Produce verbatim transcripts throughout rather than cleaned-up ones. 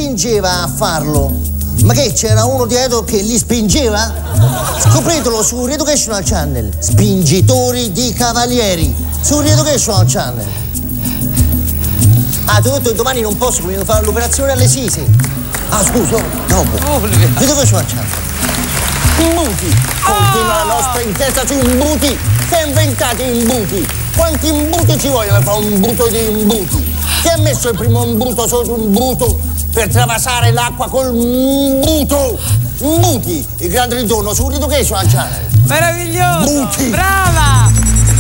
spingeva a farlo. Ma che c'era uno dietro che li spingeva? Scopritelo su Reeducational Channel. Spingitori di cavalieri su Reeducational Channel. Ah, ti ho detto che domani non posso, devo fare l'operazione alle Sisi. Ah, scusa, dopo. Reeducational Channel. Imbuti. Continua la nostra intesa sui imbuti. Che ha inventato imbuti? Quanti imbuti ci vogliono per fare un bruto di imbuti? Chi ha messo il primo imbuto solo su un bruto per travasare l'acqua col imbuto? Imbuti, il grande ritorno su Reeducational Channel. Meraviglioso! Buti. Brava!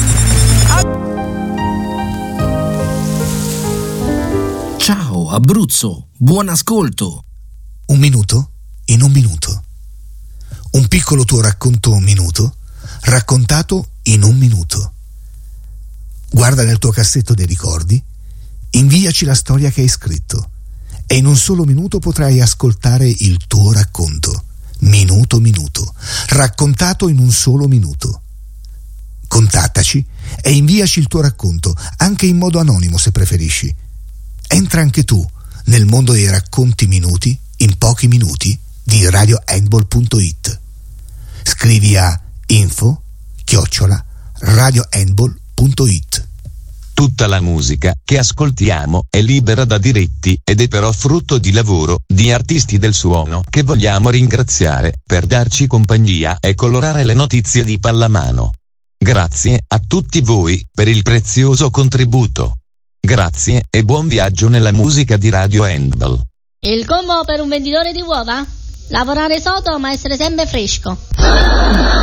Ciao Abruzzo, buon ascolto. Un minuto in un minuto. Un piccolo tuo racconto un minuto, raccontato in un minuto. Guarda nel tuo cassetto dei ricordi, inviaci la storia che hai scritto e in un solo minuto potrai ascoltare il tuo racconto. Minuto minuto, raccontato in un solo minuto. Contattaci e inviaci il tuo racconto, anche in modo anonimo se preferisci. Entra anche tu nel mondo dei racconti minuti in pochi minuti di radio handball punto it. Scrivi a info chiocciola radio handball punto it. Tutta la musica che ascoltiamo è libera da diritti ed è però frutto di lavoro di artisti del suono che vogliamo ringraziare per darci compagnia e colorare le notizie di pallamano. Grazie a tutti voi per il prezioso contributo. Grazie e buon viaggio nella musica di Radio Handball. Il combo per un venditore di uova? Lavorare sodo ma essere sempre fresco.